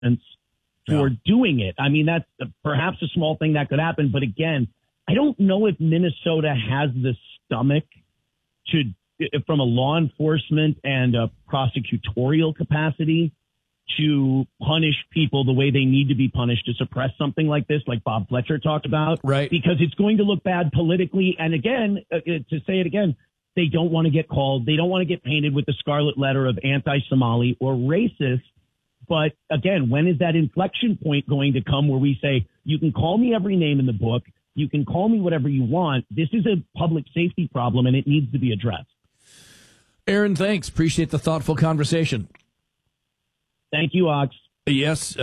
for doing it. I mean, that's perhaps a small thing that could happen. But again, I don't know if Minnesota has the stomach to, from a law enforcement and a prosecutorial capacity, to punish people the way they need to be punished to suppress something like this, like Bob Fletcher talked about. Right. Because it's going to look bad politically. And again, to say it again, they don't want to get called. They don't want to get painted with the scarlet letter of anti-Somali or racist. But again, when is that inflection point going to come where we say, you can call me every name in the book, you can call me whatever you want. This is a public safety problem, and it needs to be addressed. Aaron, thanks. Appreciate the thoughtful conversation. Thank you, Ox. Yes,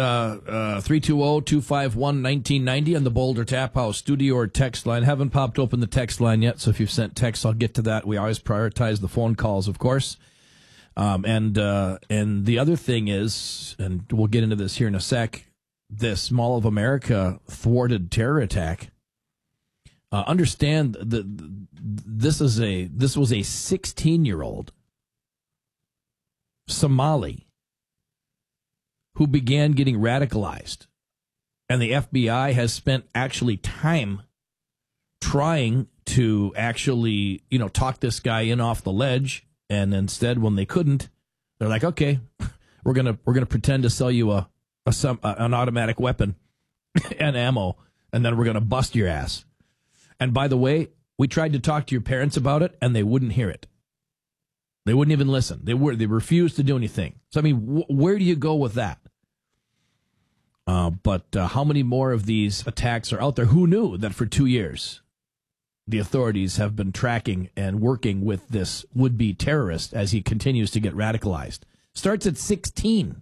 320-251-1990 on the Boulder Tap House studio or text line. Haven't popped open the text line yet, so if you've sent text, I'll get to that. We always prioritize the phone calls, of course. And the other thing is, and we'll get into this here in a sec, this Mall of America thwarted terror attack. Understand that this was a 16-year-old Somali who began getting radicalized, and the FBI has spent actually time trying to actually, talk this guy in off the ledge. And instead, when they couldn't, they're like, okay, we're gonna pretend to sell you an automatic weapon and ammo, and then we're gonna bust your ass. And by the way, we tried to talk to your parents about it, and they wouldn't hear it. They wouldn't even listen. They refused to do anything. So I mean, where do you go with that? But how many more of these attacks are out there? Who knew that for 2 years the authorities have been tracking and working with this would-be terrorist as he continues to get radicalized? Starts at 16.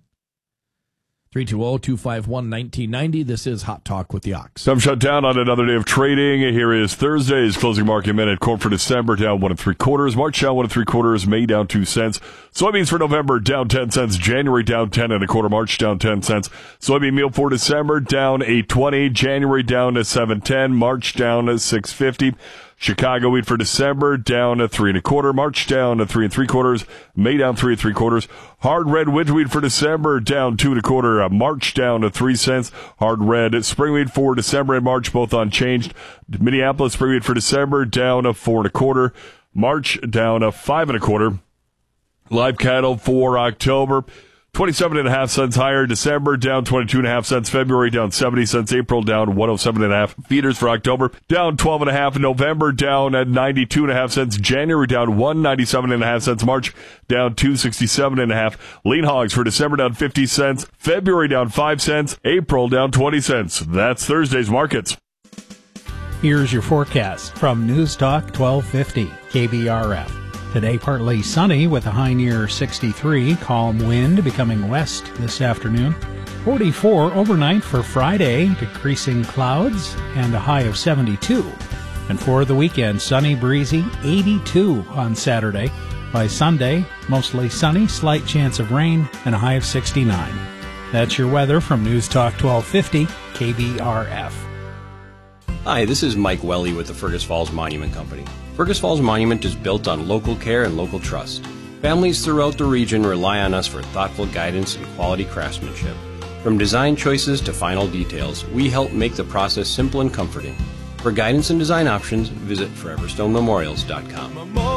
320-251-1990. This is Hot Talk with the Ox. Some shut down on another day of trading. Here is Thursday's closing market minute. Corn for December down 1 3/4. March down 1 3/4. May down 2 cents. Soybeans for November down 10 cents. January down 10 1/4. March down 10 cents. Soybean meal for December down 8.20. January down to 7.10. March down to 6.50. Chicago wheat for December down to 3 1/4. March down to 3 3/4. May down 3 3/4. Hard red winter wheat for December down 2 1/4. March down to 3 cents. Hard red spring wheat for December and March both unchanged. Minneapolis spring wheat for December down to 4 1/4. March down to 5 1/4. Live cattle for October 27.5 cents higher. December down 22.5 cents. February down 70 cents. April down 107.5. Feeders for October down 12.5. November down at 92.5 cents. January down 197.5 cents. March down 267.5. Lean hogs for December down 50 cents. February down 5 cents. April down 20 cents. That's Thursday's markets. Here's your forecast from News Talk 1250 KBRF. Today, partly sunny with a high near 63, calm wind becoming west this afternoon. 44 overnight for Friday, decreasing clouds, and a high of 72. And for the weekend, sunny, breezy, 82 on Saturday. By Sunday, mostly sunny, slight chance of rain, and a high of 69. That's your weather from News Talk 1250 KBRF. Hi, this is Mike Welly with the Fergus Falls Monument Company. Fergus Falls Monument is built on local care and local trust. Families throughout the region rely on us for thoughtful guidance and quality craftsmanship. From design choices to final details, we help make the process simple and comforting. For guidance and design options, visit foreverstonememorials.com.